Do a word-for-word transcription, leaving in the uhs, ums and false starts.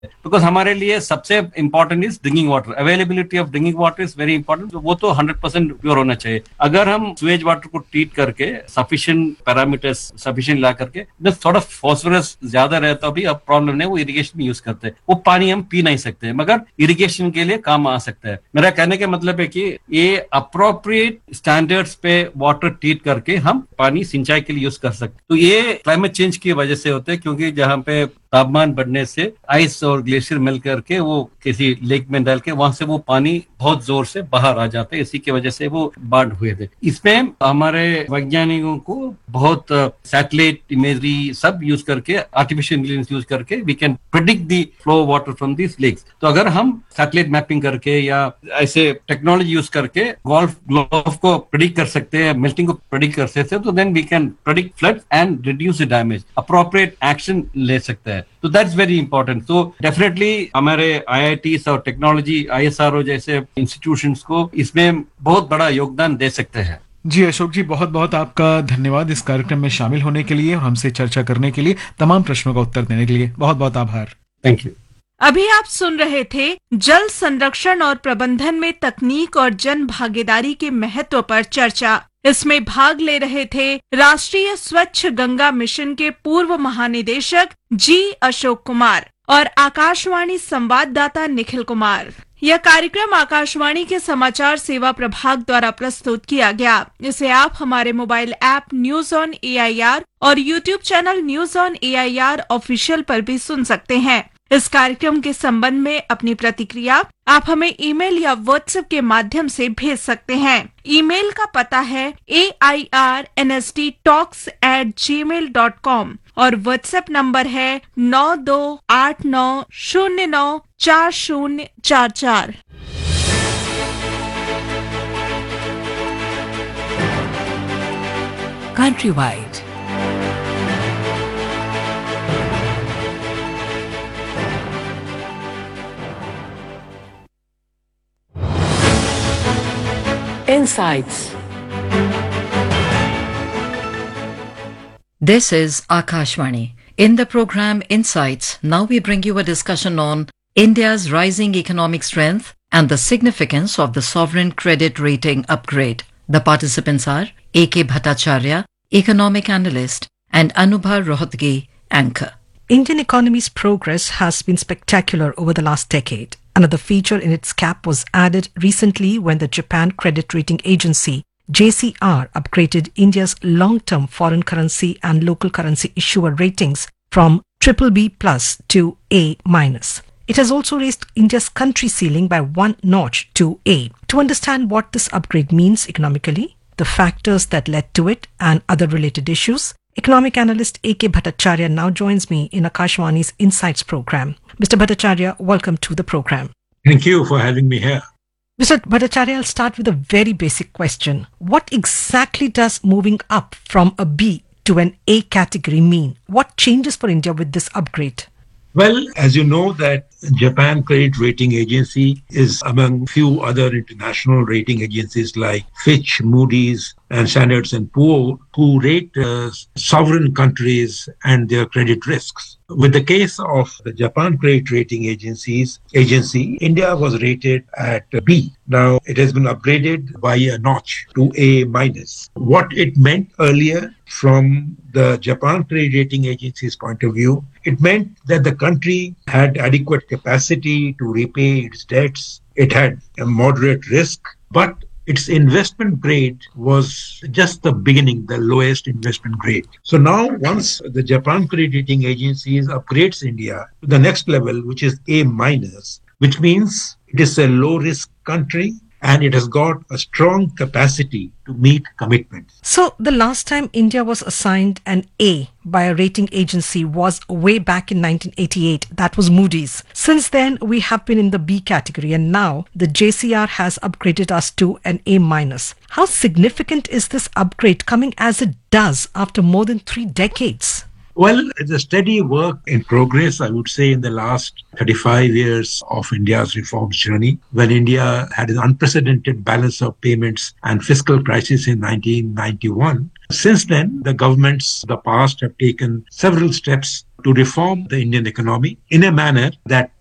Because हमारे लिए सबसे important is drinking water. Availability of drinking water is very important. वो तो हंड्रेड परसेंट प्योर होना चाहिए. अगर हम स्वेज वाटर को ट्रीट करके सफिशिएंट पैरामीटर्स सफिशिएंट ला करके थोड़ा फॉस्फोरस ज्यादा रहता भी अब प्रॉब्लम नहीं, वो इरिगेशन में यूज करते हैं. वो पानी हम पी नहीं सकते मगर इरिगेशन के लिए काम आ सकता है. मेरा कहने का मतलब है कि ये अप्रोप्रिएट स्टैंडर्ड्स पे वाटर ट्रीट करके हम पानी सिंचाई के लिए यूज कर सकते. तो ये क्लाइमेट चेंज की वजह से होते हैं, क्योंकि जहाँ पे तापमान बढ़ने से आइस और ग्लेशियर मिल करके वो किसी लेक में डाल के वहां से वो पानी बहुत जोर से बाहर आ जाता है. इसी की वजह से वो बाढ़ हुए थे. इसमें हमारे वैज्ञानिकों को बहुत सैटेलाइट इमेजरी सब यूज करके, आर्टिफिशियल इंटेलिजेंस यूज करके we can predict the flow water from this lakes. तो अगर हम सैटेलाइट मैपिंग करके या ऐसे टेक्नोलॉजी यूज करके गोल्फ ग्लोव को प्रेडिक्ट कर सकते हैं, मेल्टिंग को प्रेडिक्ट कर सकते हैं, तो then we can predict flood and reduce the damage. Appropriate action ले सकते हैं. तो दैट्स वेरी इंपॉर्टेंट. तो डेफिनेटली हमारे आई आई टीज़ और technology I S R O जैसे इंस्टीट्यूशंस को इसमें बहुत बड़ा योगदान दे सकते हैं. जी अशोक जी, बहुत बहुत आपका धन्यवाद इस कार्यक्रम में शामिल होने के लिए और हमसे चर्चा करने के लिए, तमाम प्रश्नों का उत्तर देने के लिए बहुत बहुत आभार. Thank you. अभी आप सुन रहे थे जल संरक्षण और प्रबंधन में तकनीक और जन भागीदारी के महत्व पर चर्चा. इसमें भाग ले रहे थे राष्ट्रीय स्वच्छ गंगा मिशन के पूर्व महानिदेशक जी अशोक कुमार और आकाशवाणी संवाददाता निखिल कुमार. यह कार्यक्रम आकाशवाणी के समाचार सेवा प्रभाग द्वारा प्रस्तुत किया गया. इसे आप हमारे mobile app news on A I R और YouTube channel news on A I R official पर भी सुन सकते हैं. इस कार्यक्रम के संबंध में अपनी प्रतिक्रिया आप हमें ईमेल या व्हाट्सएप के माध्यम से भेज सकते हैं. ईमेल का पता है ए I R N S T talks eight ji mail dot com और व्हाट्सएप नंबर है नौ दो आठ नौ शून्य नौ चार शून्य चार चार. Countrywide. Insights. This is Akashvani. In the program Insights, now we bring you a discussion on India's rising economic strength and the significance of the sovereign credit rating upgrade. The participants are A K Bhattacharya, economic analyst, and Anubha Rohatgi, anchor. Indian economy's progress has been spectacular over the last decade. Another feature in its cap was added recently when the Japan Credit Rating Agency, J C R, upgraded India's long-term foreign currency and local currency issuer ratings from triple B plus to A minus. It has also raised India's country ceiling by one notch to A. To understand what this upgrade means economically, the factors that led to it, and other related issues, economic analyst A K Bhattacharya now joins me in Akashwani's Insights program. Mister Bhattacharya, welcome to the program. Thank you for having me here. Mister Bhattacharya, I'll start with a very basic question. What exactly does moving up from a B to an A category mean? What changes for India with this upgrade? Well, as you know that Japan Credit Rating Agency is among few other international rating agencies like Fitch, Moody's, and Standard and Poor, who rate uh, sovereign countries and their credit risks. With the case of the Japan Credit Rating Agency's agency, India was rated at B. Now it has been upgraded by a notch to A minus. What it meant earlier from the Japan Credit Rating Agency's point of view, it meant that the country had adequate capacity to repay its debts. It had a moderate risk, but its investment grade was just the beginning, the lowest investment grade. So now once the Japan Credit Rating Agency upgrades India to the next level, which is A minus, which means it is a low risk country and it has got a strong capacity to meet commitments. So the last time India was assigned an A by a rating agency was way back in nineteen eighty-eight. That was Moody's. Since then, we have been in the B category and now the J C R has upgraded us to an A minus. How significant is this upgrade coming as it does after more than three decades? Well, it's a steady work in progress, I would say, in the last thirty-five years of India's reforms journey, when India had an unprecedented balance of payments and fiscal crisis in nineteen ninety-one. Since then, the governments of the past have taken several steps to reform the Indian economy in a manner that